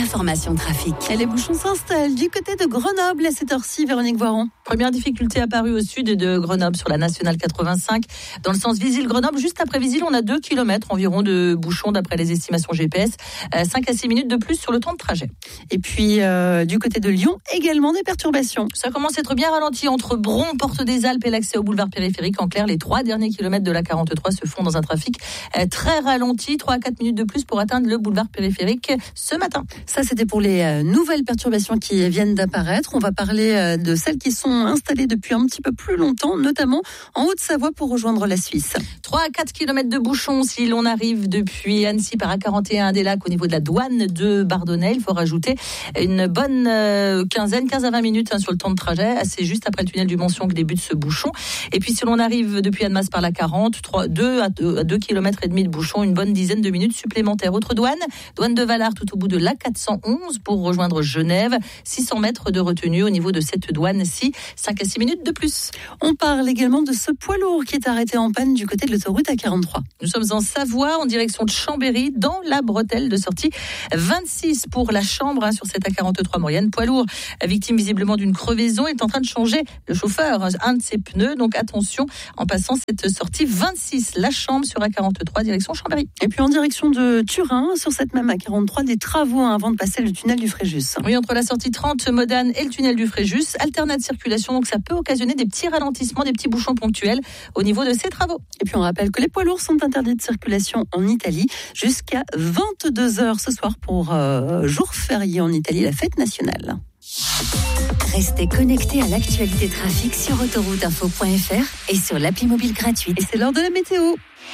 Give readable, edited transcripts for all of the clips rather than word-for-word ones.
l'information trafic. Et les bouchons s'installent du côté de Grenoble à cette heure-ci, Véronique Voiron. Première difficulté apparue au sud de Grenoble sur la nationale 85. Dans le sens Visil-Grenoble, juste après Visil, on a 2 km environ de bouchons d'après les estimations GPS. 5 à 6 minutes de plus sur le temps de trajet. Et puis du côté de Lyon, également des perturbations. Ça commence à être bien ralenti entre Bron, Porte des Alpes et l'accès au boulevard périphérique. En clair, les 3 derniers kilomètres de la 43 se font dans un trafic très ralenti. 3 à 4 minutes de plus pour atteindre le boulevard périphérique ce matin. Ça, c'était pour les nouvelles perturbations qui viennent d'apparaître. On va parler de celles qui sont installées depuis un petit peu plus longtemps, notamment en Haute-Savoie pour rejoindre la Suisse. 3 à 4 km de bouchons si l'on arrive depuis Annecy par A41 des Lacs au niveau de la douane de Bardonnay. Il faut rajouter une bonne 15 à 20 minutes sur le temps de trajet. C'est juste après le tunnel du Mention que débute ce bouchon. Et puis si l'on arrive depuis Annemasse par la 40, 2 à 2 km et demi de bouchons, une bonne dizaine de minutes supplémentaires. Autre douane de Valard tout au bout de l'A411 pour rejoindre Genève. 600 mètres de retenue au niveau de cette douane-ci. 5 à 6 minutes de plus. On parle également de ce poids lourd qui est arrêté en panne du côté de l'autoroute A43. Nous sommes en Savoie, en direction de Chambéry, dans la bretelle de sortie 26 pour la Chambre sur cette A43 Maurienne. Poids lourd, victime visiblement d'une crevaison, est en train de changer le chauffeur, un de ses pneus. Donc attention en passant cette sortie 26, la Chambre sur A43, direction Chambéry. Et puis en direction de Turin, sur cette même A43, des travaux avant de passer le tunnel du Fréjus. Oui, entre la sortie 30 Modane et le tunnel du Fréjus, alternat de circulation, donc ça peut occasionner des petits ralentissements, des petits bouchons ponctuels au niveau de ces travaux. Et puis on rappelle que les poids lourds sont interdits de circulation en Italie jusqu'à 22h ce soir pour jour férié en Italie, la fête nationale. Restez connectés à l'actualité trafic sur autorouteinfo.fr et sur l'appli mobile gratuite. Et c'est l'heure de la météo.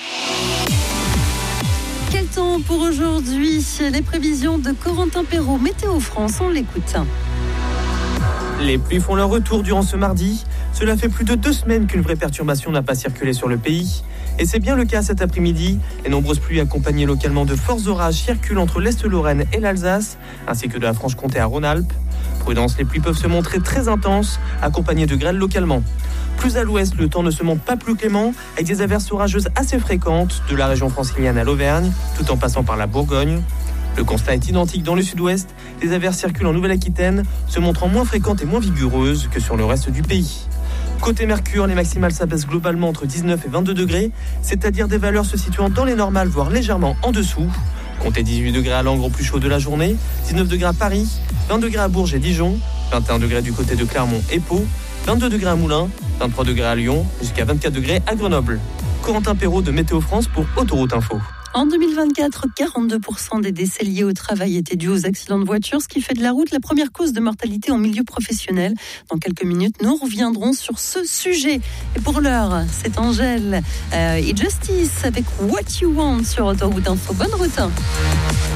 Quel temps pour aujourd'hui? Les prévisions de Corentin Perrault, Météo France, on l'écoute. Les pluies font leur retour durant ce mardi. Cela fait plus de 2 semaines qu'une vraie perturbation n'a pas circulé sur le pays. Et c'est bien le cas cet après-midi. Les nombreuses pluies accompagnées localement de forts orages circulent entre l'Est-Lorraine et l'Alsace, ainsi que de la Franche-Comté à Rhône-Alpes. Prudence, les pluies peuvent se montrer très intenses, accompagnées de grêle localement. Plus à l'ouest, le temps ne se montre pas plus clément, avec des averses orageuses assez fréquentes, de la région francilienne à l'Auvergne, tout en passant par la Bourgogne. Le constat est identique dans le sud-ouest. Les averses circulent en Nouvelle-Aquitaine, se montrant moins fréquentes et moins vigoureuses que sur le reste du pays. Côté Mercure, les maximales s'abaissent globalement entre 19 et 22 degrés, c'est-à-dire des valeurs se situant dans les normales, voire légèrement en dessous. Comptez 18 degrés à Langres au plus chaud de la journée, 19 degrés à Paris, 20 degrés à Bourges et Dijon, 21 degrés du côté de Clermont et Pau, 22 degrés à Moulins, 23 degrés à Lyon, jusqu'à 24 degrés à Grenoble. Corentin Perrault de Météo France pour Autoroute Info. En 2024, 42% des décès liés au travail étaient dus aux accidents de voiture, ce qui fait de la route la première cause de mortalité en milieu professionnel. Dans quelques minutes, nous reviendrons sur ce sujet. Et pour l'heure, c'est Angèle et Justice avec What You Want sur Autoroute Info. Bonne route.